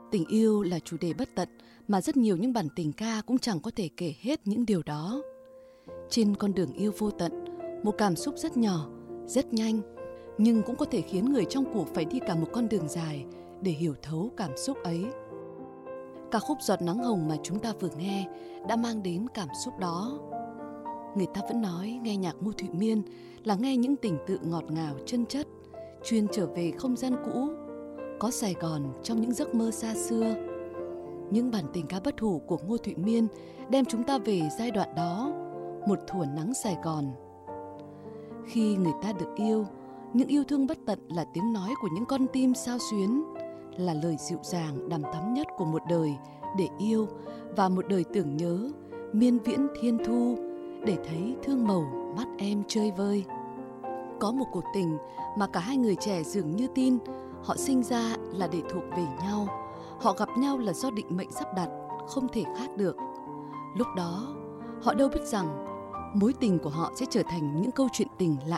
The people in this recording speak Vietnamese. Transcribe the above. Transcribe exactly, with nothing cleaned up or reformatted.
Tình yêu là chủ đề bất tận mà rất nhiều những bản tình ca cũng chẳng có thể kể hết những điều đó. Trên con đường yêu vô tận, một cảm xúc rất nhỏ, rất nhanh, nhưng cũng có thể khiến người trong cuộc phải đi cả một con đường dài để hiểu thấu cảm xúc ấy. Ca khúc Giọt Nắng Hồng mà chúng ta vừa nghe đã mang đến cảm xúc đó. Người ta vẫn nói nghe nhạc Ngô Thụy Miên là nghe những tình tự ngọt ngào chân chất, chuyên trở về không gian cũ, có Sài Gòn trong những giấc mơ xa xưa. Những bản tình ca bất hủ của Ngô Thụy Miên đem chúng ta về giai đoạn đó, một thuở nắng Sài Gòn. Khi người ta được yêu, những yêu thương bất tận là tiếng nói của những con tim sao xuyến, là lời dịu dàng đằm thắm nhất của một đời để yêu và một đời tưởng nhớ, miên viễn thiên thu, để thấy thương màu mắt em chơi vơi. Có một cuộc tình mà cả hai người trẻ dường như tin họ sinh ra là để thuộc về nhau, họ gặp nhau là do định mệnh sắp đặt, không thể khác được. Lúc đó, họ đâu biết rằng mối tình của họ sẽ trở thành những câu chuyện tình lạ